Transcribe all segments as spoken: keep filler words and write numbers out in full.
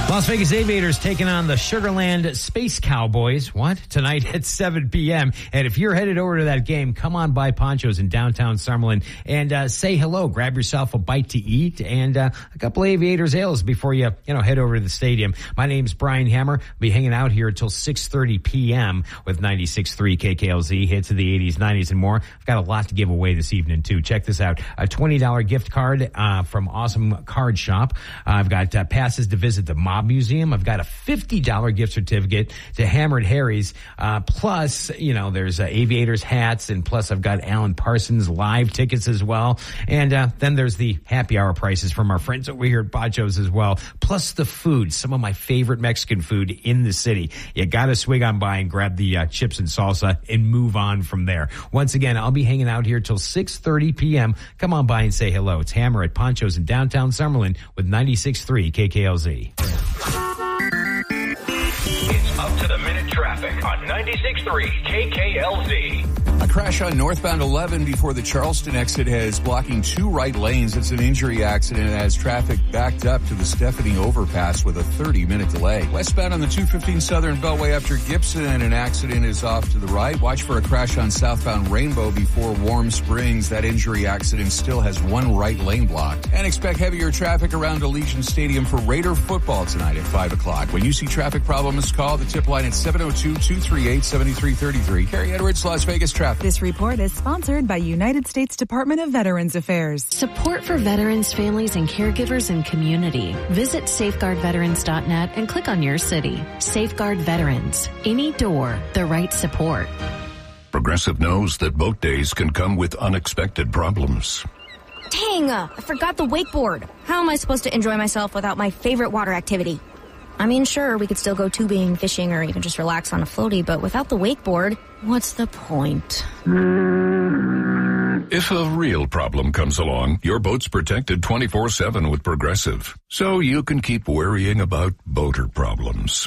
Las Vegas Aviators taking on the Sugarland Space Cowboys. What? Tonight at seven p.m. And if you're headed over to that game, come on by Poncho's in downtown Summerlin and uh, say hello. Grab yourself a bite to eat and uh, a couple of Aviators ales before you, you know, head over to the stadium. My name's Brian Hammer. I'll be hanging out here until six thirty p.m. with ninety-six point three K K L Z. Hits of the eighties, nineties, and more. I've got a lot to give away this evening, too. Check this out. A twenty dollars gift card uh, from Awesome Card Shop. Uh, I've got uh, passes to visit the Mob Museum. I've got a fifty dollars gift certificate to Hammered Harry's. Uh, plus, you know, there's uh, Aviators hats, and plus I've got Alan Parsons live tickets as well. And uh, then there's the happy hour prices from our friends over here at Poncho's as well. Plus the food, some of my favorite Mexican food in the city. You got to swing on by and grab the uh, chips and salsa and move on from there. Once again, I'll be hanging out here till six thirty p.m. Come on by and say hello. It's Hammer at Poncho's in downtown Summerlin with ninety-six point three K K L Z. It's up to the minute traffic on ninety-six point three K K L Z. A crash on northbound eleven before the Charleston exit has blocking two right lanes. It's an injury accident as traffic backed up to the Stephanie overpass with a thirty minute delay. Westbound on the two fifteen Southern Beltway after Gibson, an accident is off to the right. Watch for a crash on southbound Rainbow before Warm Springs. That injury accident still has one right lane blocked. And expect heavier traffic around Allegiant Stadium for Raider football tonight at five o'clock. When you see traffic problems, call the tip line at seven oh two, two three eight, seven three three three. Carrie Edwards, Las Vegas traffic. This report is sponsored by United States Department of Veterans Affairs. Support for veterans, families, and caregivers and community. Visit safeguard veterans dot net and click on your city. Safeguard Veterans. Any door, the right support. Progressive knows that boat days can come with unexpected problems. Dang, uh, I forgot the wakeboard. How am I supposed to enjoy myself without my favorite water activity? I mean, sure, we could still go tubing, fishing, or even just relax on a floaty, but without the wakeboard, what's the point? If a real problem comes along, your boat's protected twenty-four seven with Progressive, so you can keep worrying about boater problems.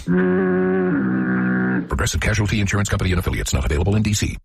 Progressive Casualty Insurance Company and Affiliates, not available in D C.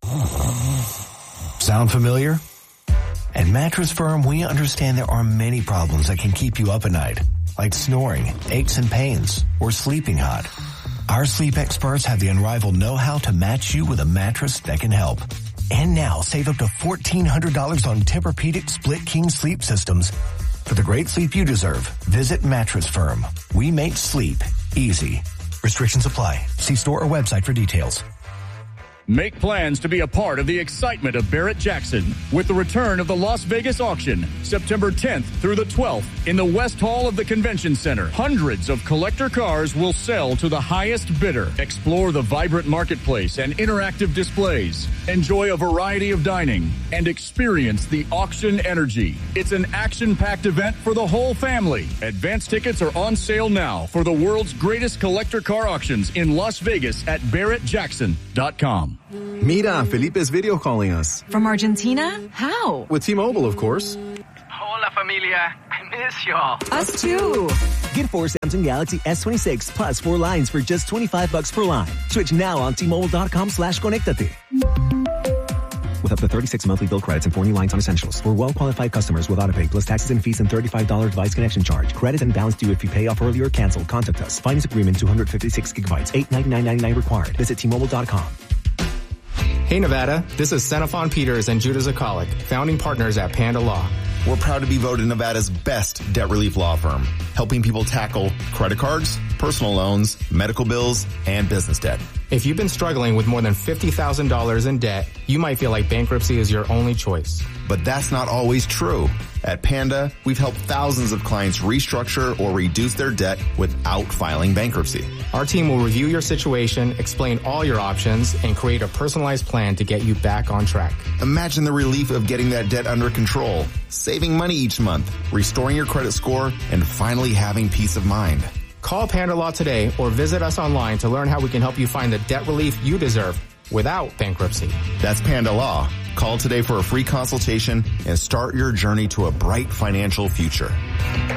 Sound familiar? At Mattress Firm, we understand there are many problems that can keep you up at night, like snoring, aches and pains, or sleeping hot. Our sleep experts have the unrivaled know-how to match you with a mattress that can help. And now, save up to fourteen hundred dollars on Tempur-Pedic Split King sleep systems. For the great sleep you deserve, visit Mattress Firm. We make sleep easy. Restrictions apply. See store or website for details. Make plans to be a part of the excitement of Barrett-Jackson with the return of the Las Vegas auction, September tenth through the twelfth in the West Hall of the Convention Center. Hundreds of collector cars will sell to the highest bidder. Explore the vibrant marketplace and interactive displays. Enjoy a variety of dining and experience the auction energy. It's an action-packed event for the whole family. Advance tickets are on sale now for the world's greatest collector car auctions in Las Vegas at Barrett Jackson dot com. Mira, Felipe's video calling us. From Argentina? How? With T-Mobile, of course. Hola, familia. I miss y'all. Us too. Get four Samsung Galaxy S twenty-six plus four lines for just twenty-five bucks per line. Switch now on T-Mobile.com slash Conectate. With up to thirty-six monthly bill credits and four new lines on essentials. For well-qualified customers with autopay plus taxes and fees and thirty-five dollars device connection charge. Credit and balance due if you pay off early or cancel. Contact us. Finance agreement two hundred fifty-six gigabytes. eight ninety-nine ninety-nine required. Visit T Mobile dot com. Hey Nevada, this is Xenophon Peters and Judah Zakalik, founding partners at Panda Law. We're proud to be voted Nevada's best debt relief law firm, helping people tackle credit cards, personal loans, medical bills, and business debt. If you've been struggling with more than fifty thousand dollars in debt, you might feel like bankruptcy is your only choice. But that's not always true. At Panda, we've helped thousands of clients restructure or reduce their debt without filing bankruptcy. Our team will review your situation, explain all your options, and create a personalized plan to get you back on track. Imagine the relief of getting that debt under control, saving money each month, restoring your credit score, and finally having peace of mind. Call Panda Law today or visit us online to learn how we can help you find the debt relief you deserve without bankruptcy. That's Panda Law. Call today for a free consultation and start your journey to a bright financial future.